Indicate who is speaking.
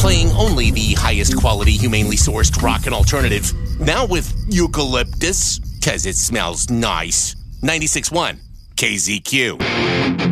Speaker 1: playing only the highest quality, humanely sourced rock and alternative. Now with eucalyptus, 'cause it smells nice. 96.1 KZQ.